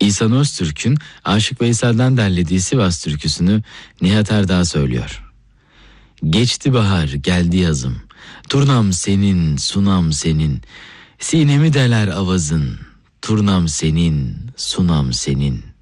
İhsan Öztürk'ün Aşık Veysel'den derlediği Sivas türküsünü Nihat Erdağ söylüyor. Geçti bahar, geldi yazım. Turnam senin, sunam senin. Sinemi deler avazın. Turnam senin, sunam senin.